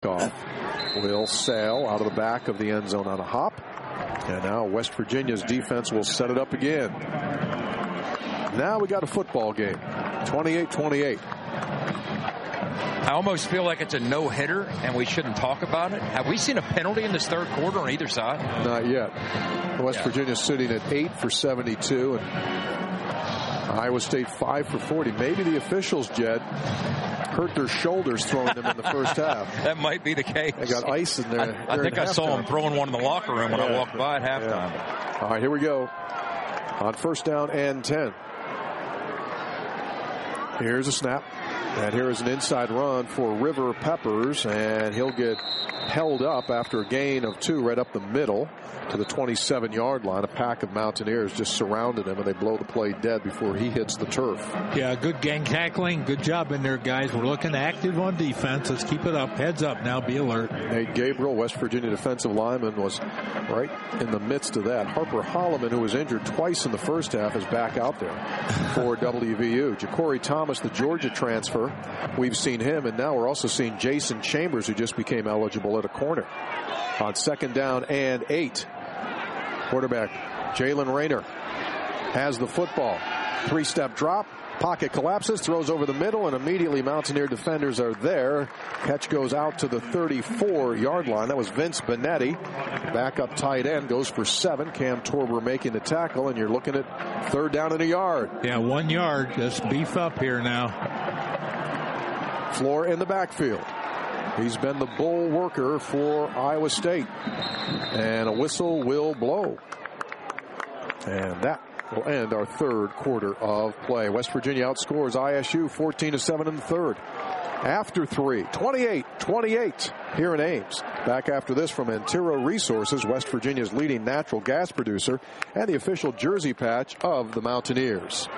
kickoff will sail out of the back of the end zone on a hop. And now West Virginia's defense will set it up again. Now we got a football game. 28-28. I almost feel like it's a no-hitter, and we shouldn't talk about it. Have we seen a penalty in this third quarter on either side? Not yet. West Virginia's sitting at 8 for 72, and Iowa State 5 for 40. Maybe the officials, Jed, hurt their shoulders throwing them in the first half. That might be the case. They got ice in there. I think I saw him throwing one in the locker room when I walked by at halftime. Yeah. All right, here we go. On first down and 10. Here's a snap. And here is an inside run for River Peppers, and he'll get held up after a gain of 2 right up the middle to the 27-yard line. A pack of Mountaineers just surrounded him, and they blow the play dead before he hits the turf. Yeah, good gang tackling. Good job in there, guys. We're looking active on defense. Let's keep it up. Heads up now. Be alert. Nate Gabriel, West Virginia defensive lineman, was right in the midst of that. Harper Holloman, who was injured twice in the first half, is back out there for WVU. Ja'Cory Thomas, the Georgia transfer. We've seen him, and now we're also seeing Jason Chambers, who just became eligible at a corner. On second down and 8. Quarterback Jalen Rayner has the football. 3-step drop. Pocket collapses, throws over the middle, and immediately Mountaineer defenders are there. Catch goes out to the 34-yard line. That was Vince Benetti. Backup tight end goes for 7. Cam Torber making the tackle, and you're looking at third down and a yard. Yeah, 1 yard. Just beef up here now. Floor in the backfield. He's been the bull worker for Iowa State. And a whistle will blow. And that will end our third quarter of play. West Virginia outscores ISU 14-7 in the third. After 3, 28-28 here in Ames. Back after this from Antero Resources, West Virginia's leading natural gas producer and the official jersey patch of the Mountaineers.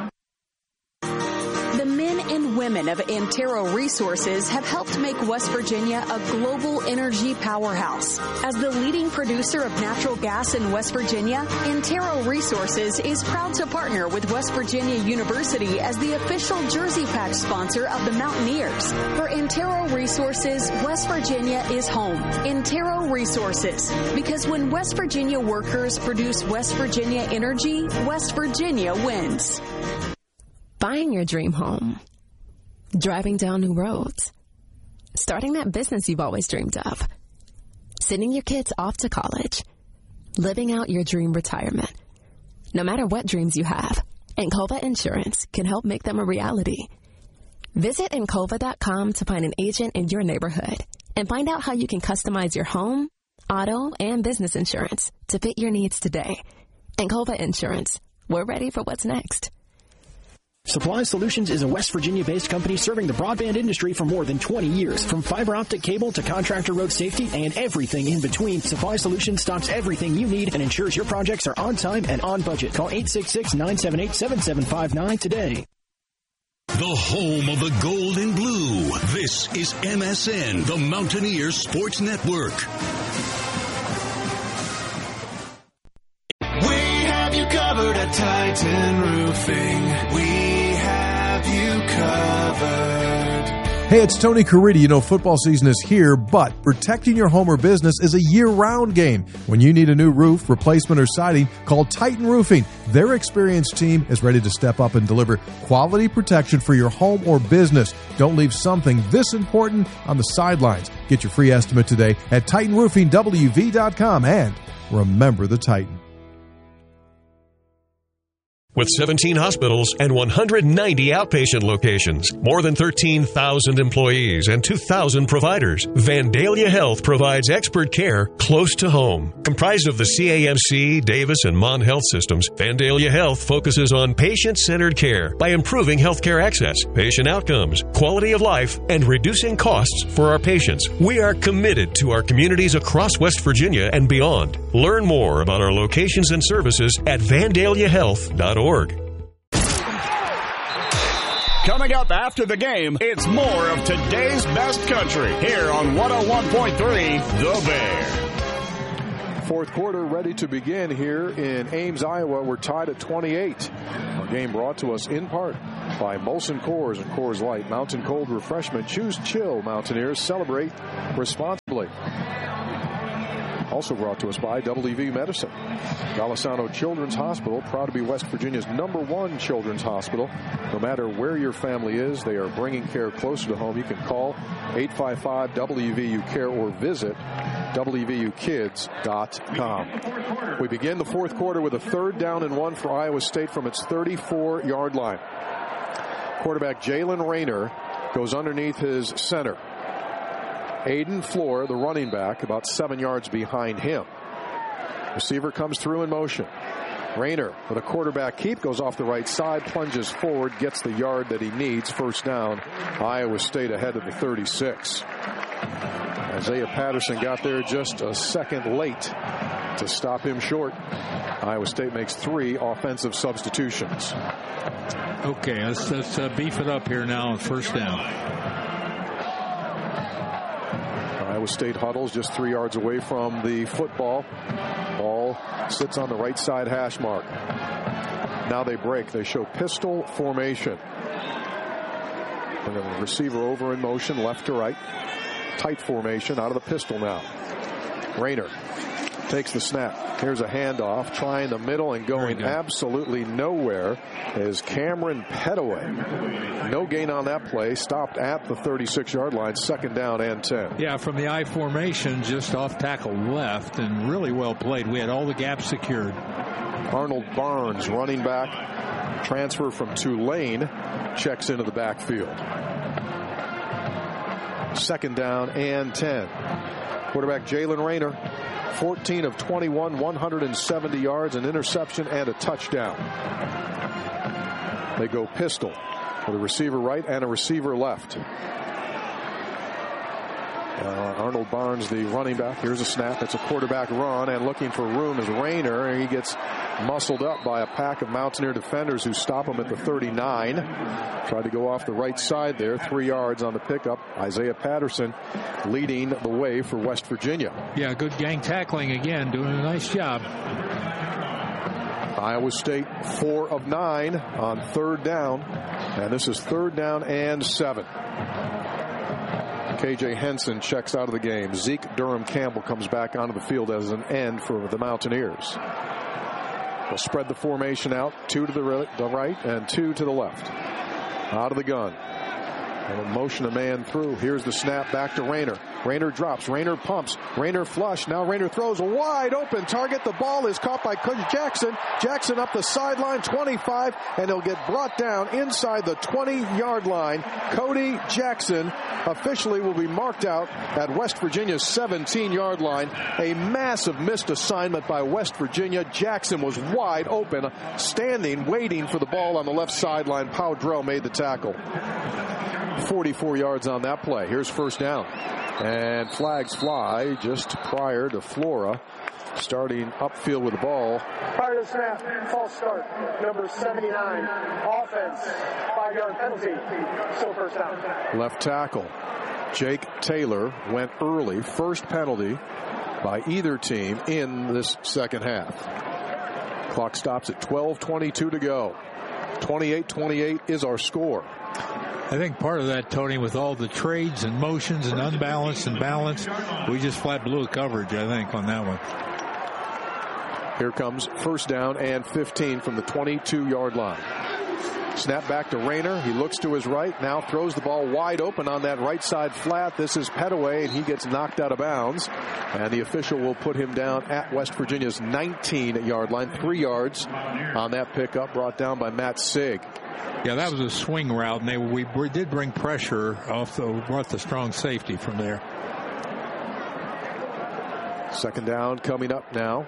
The men and women of Antero Resources have helped make West Virginia a global energy powerhouse. As the leading producer of natural gas in West Virginia, Antero Resources is proud to partner with West Virginia University as the official jersey patch sponsor of the Mountaineers. For Antero Resources, West Virginia is home. Antero Resources, because when West Virginia workers produce West Virginia energy, West Virginia wins. Buying your dream home, driving down new roads, starting that business you've always dreamed of, sending your kids off to college, living out your dream retirement. No matter what dreams you have, Encova Insurance can help make them a reality. Visit Encova.com to find an agent in your neighborhood and find out how you can customize your home, auto, and business insurance to fit your needs today. Encova Insurance. We're ready for what's next. Supply Solutions is a West Virginia-based company serving the broadband industry for more than 20 years. From fiber optic cable to contractor road safety and everything in between, Supply Solutions stocks everything you need and ensures your projects are on time and on budget. Call 866-978-7759 today. The home of the gold and blue. This is MSN, the Mountaineers Sports Network. We have you covered at Titan Roofing. We have you covered. Hey, it's Tony Caridi. You know, football season is here, but protecting your home or business is a year-round game. When you need a new roof, replacement, or siding, call Titan Roofing. Their experienced team is ready to step up and deliver quality protection for your home or business. Don't leave something this important on the sidelines. Get your free estimate today at TitanRoofingWV.com, and remember the Titan. With 17 hospitals and 190 outpatient locations, more than 13,000 employees, and 2,000 providers, Vandalia Health provides expert care close to home. Comprised of the CAMC, Davis, and Mon Health systems, Vandalia Health focuses on patient-centered care by improving healthcare access, patient outcomes, quality of life, and reducing costs for our patients. We are committed to our communities across West Virginia and beyond. Learn more about our locations and services at vandaliahealth.org. Coming up after the game, it's more of today's best country here on 101.3 The Bear. Fourth quarter ready to begin here in Ames, Iowa. We're tied at 28. Our game brought to us in part by Molson Coors and Coors Light. Mountain Cold Refreshment. Choose chill, Mountaineers. Celebrate responsibly. Also brought to us by WV Medicine. Golisano Children's Hospital, proud to be West Virginia's #1 children's hospital. No matter where your family is, they are bringing care closer to home. You can call 855-WVU-CARE or visit WVUkids.com. We begin the fourth quarter with a 3rd down and 1 for Iowa State from its 34-yard line. Quarterback Jalen Rayner goes underneath his center. Aiden Floor, the running back, about 7 yards behind him. Receiver comes through in motion. Rayner with a quarterback keep, goes off the right side, plunges forward, gets the yard that he needs. First down. Iowa State ahead of the 36. Isaiah Patterson got there just a second late to stop him short. Iowa State makes 3 offensive substitutions. Okay, let's beef it up here now on first down. Iowa State huddles just 3 yards away from the football. Ball sits on the right side hash mark. Now they break. They show pistol formation. Bring the receiver over in motion, left to right. Tight formation out of the pistol now. Rayner takes the snap. Here's a handoff, trying the middle and going absolutely nowhere is Cameron Petaway. No gain on that play. Stopped at the 36-yard line. 2nd down and 10. Yeah, from the I formation, just off tackle left, and really well played. We had all the gaps secured. Arnold Barnes, running back, transfer from Tulane, checks into the backfield. 2nd down and 10. Quarterback Jalen Rayner, 14 of 21, 170 yards, an interception, and a touchdown. They go pistol with a receiver right and a receiver left. Arnold Barnes, the running back. Here's a snap. It's a quarterback run, and looking for room is Rayner, and he gets muscled up by a pack of Mountaineer defenders who stop him at the 39. Tried to go off the right side there. 3 yards on the pickup. Isaiah Patterson leading the way for West Virginia. Yeah, good gang tackling again, doing a nice job. Iowa State 4 of 9 on 3rd down, and this is 3rd down and 7. KJ Henson checks out of the game. Zeke Durham Campbell comes back onto the field as an end for the Mountaineers. They'll spread the formation out, 2 to the right and 2 to the left. Out of the gun. And motion a man through. Here's the snap back to Rayner. Rayner drops. Rayner pumps. Rayner flush. Now Rayner throws a wide open target. The ball is caught by Jackson. Jackson up the sideline, 25, and he'll get brought down inside the 20-yard line. Cody Jackson officially will be marked out at West Virginia's 17-yard line. A massive missed assignment by West Virginia. Jackson was wide open, standing, waiting for the ball on the left sideline. Powdrell made the tackle. 44 yards on that play. Here's first down. And flags fly just prior to Flora starting upfield with the ball. Prior to snap, false start, number 79, offense, 5-yard penalty, still first down. Left tackle, Jake Taylor went early, first penalty by either team in this second half. Clock stops at 12:22 to go. 28-28 is our score. I think part of that, Tony, with all the trades and motions and unbalanced and balanced, we just flat blew coverage, I think, on that one. Here comes first down and 15 from the 22-yard line. Snap back to Rayner. He looks to his right, now throws the ball wide open on that right side flat. This is Petaway, and he gets knocked out of bounds. And the official will put him down at West Virginia's 19-yard line. 3 yards on that pickup, brought down by Matt Sig. Yeah, that was a swing route, and we did bring pressure off, brought the strong safety from there. Second down coming up now.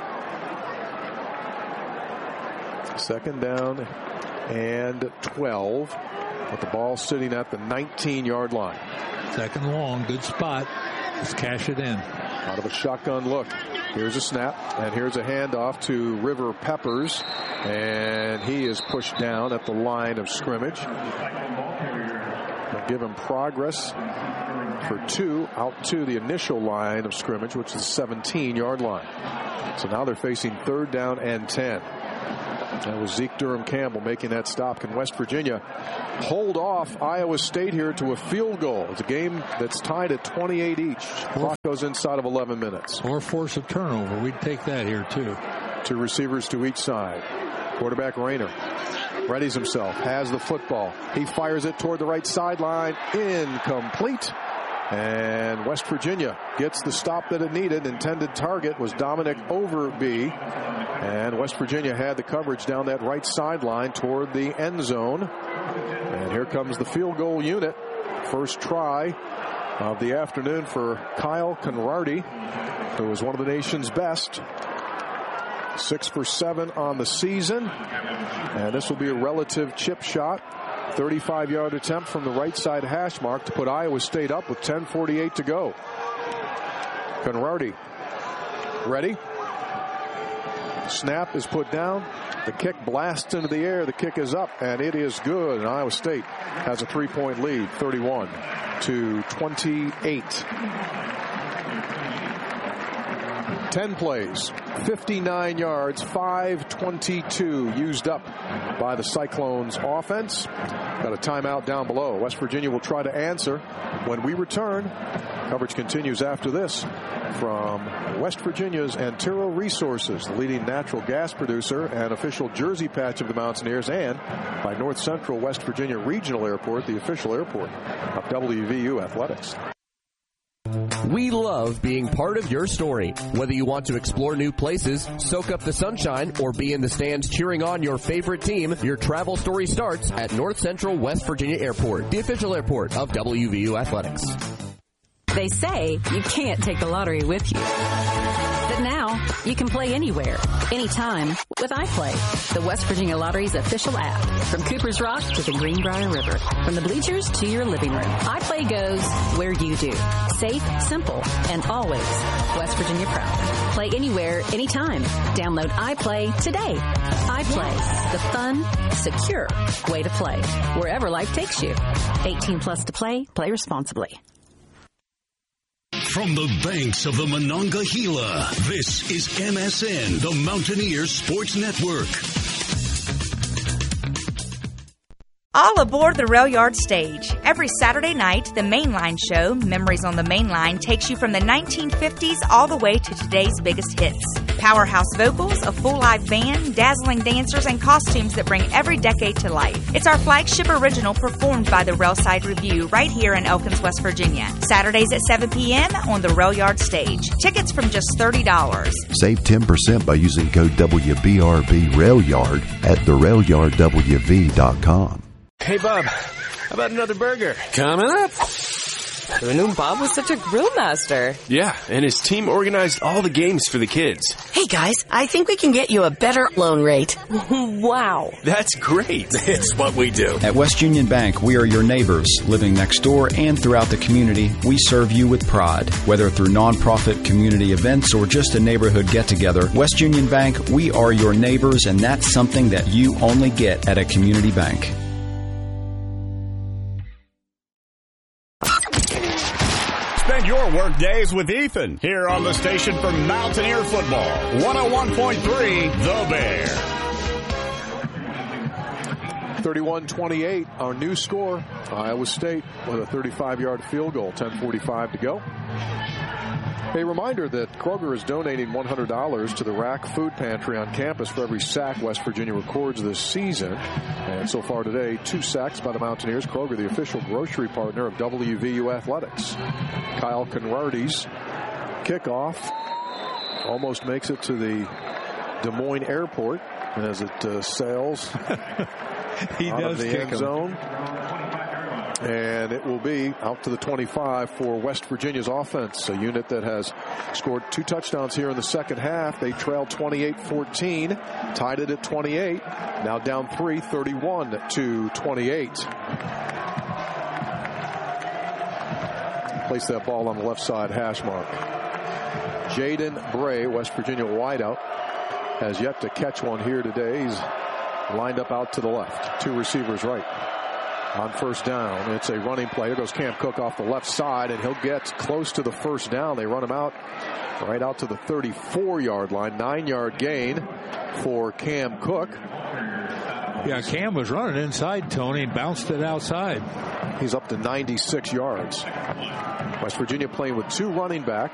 Second down and 12, with the ball sitting at the 19-yard line. Second long, good spot. Let's cash it in. Out of a shotgun look. Here's a snap, and here's a handoff to River Peppers, and he is pushed down at the line of scrimmage. They'll give him progress for 2 out to the initial line of scrimmage, which is the 17-yard line. So now they're facing 3rd down and 10. That was Zeke Durham-Campbell making that stop. Can West Virginia hold off Iowa State here to a field goal? It's a game that's tied at 28 each. Clock goes inside of 11 minutes. Or force a turnover. We'd take that here, too. 2 receivers to each side. Quarterback Rayner readies himself, has the football. He fires it toward the right sideline. Incomplete. And West Virginia gets the stop that it needed. Intended target was Dominic Overby. And West Virginia had the coverage down that right sideline toward the end zone. And here comes the field goal unit. First try of the afternoon for Kyle Conrady, who is one of the nation's best. 6 for 7 on the season. And this will be a relative chip shot. 35-yard attempt from the right side hash mark to put Iowa State up with 10:48 to go. Conrady ready. Snap is put down. The kick blasts into the air. The kick is up, and it is good. And Iowa State has a 3-point lead, 31-28. 10 plays, 59 yards, 5:22 used up by the Cyclones offense. Got a timeout down below. West Virginia will try to answer when we return. Coverage continues after this from West Virginia's Antero Resources, the leading natural gas producer and official jersey patch of the Mountaineers, and by North Central West Virginia Regional Airport, the official airport of WVU Athletics. We love being part of your story. Whether you want to explore new places, soak up the sunshine, or be in the stands cheering on your favorite team, your travel story starts at North Central West Virginia Airport, the official airport of WVU Athletics. They say you can't take the lottery with you. But now, you can play anywhere, anytime with iPlay, the West Virginia Lottery's official app. From Cooper's Rock to the Greenbrier River, from the bleachers to your living room, iPlay goes where you do. Safe, simple, and always West Virginia proud. Play anywhere, anytime. Download iPlay today. iPlay, the fun, secure way to play, wherever life takes you. 18 plus to play. Play responsibly. From the banks of the Monongahela, this is MSN, the Mountaineers Sports Network. All aboard the Rail Yard stage. Every Saturday night, the Mainline show, Memories on the Mainline, takes you from the 1950s all the way to today's biggest hits. Powerhouse vocals, a full live band, dazzling dancers, and costumes that bring every decade to life. It's our flagship original performed by the Railside Review right here in Elkins, West Virginia. Saturdays at 7 p.m. on the Rail Yard stage. Tickets from just $30. Save 10% by using code WBRB RailYard at therailyardwv.com. Hey, Bob, how about another burger? Coming up. Who knew Bob was such a grill master? Yeah, and his team organized all the games for the kids. Hey, guys, I think we can get you a better loan rate. Wow. That's great. It's what we do. At West Union Bank, we are your neighbors. Living next door and throughout the community, we serve you with pride. Whether through nonprofit community events or just a neighborhood get-together, West Union Bank, we are your neighbors, and that's something that you only get at a community bank. Spend your work days with Ethan here on the station for Mountaineer football. 101.3 The Bear. 31-28, our new score. Iowa State with a 35-yard field goal, 10:45 to go. A reminder that Kroger is donating $100 to the Rack Food Pantry on campus for every sack West Virginia records this season. And so far today, 2 sacks by the Mountaineers. Kroger, the official grocery partner of WVU Athletics. Kyle Conrady's kickoff almost makes it to the Des Moines Airport as it sails out of the end zone. And it will be out to the 25 for West Virginia's offense, a unit that has scored 2 touchdowns here in the second half. They trailed 28-14, tied it at 28, now down 3, 31-28. Place that ball on the left side hash mark. Jaden Bray, West Virginia wideout, has yet to catch one here today. He's lined up out to the left. 2 receivers right. on first down. It's a running play. There goes Cam Cook off the left side, and he'll get close to the first down. They run him out right out to the 34-yard line. 9-yard gain for Cam Cook. Yeah, Cam was running inside, Tony, and bounced it outside. He's up to 96 yards. West Virginia playing with 2 running backs.